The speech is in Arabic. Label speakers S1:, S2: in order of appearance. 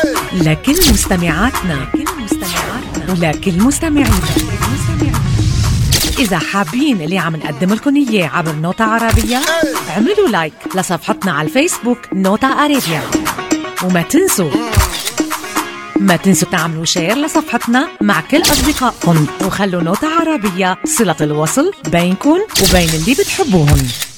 S1: لكل مستمعاتنا ولكل مستمعينا، إذا حابين اللي عم نقدم لكم إياه عبر نوتة عربية، اعملوا لايك لصفحتنا على الفيسبوك نوتة عربية، وما تنسوا تعملوا شير لصفحتنا مع كل أصدقائكم، وخلوا نوتة عربية صلة الوصل بينكم وبين اللي بتحبوهم.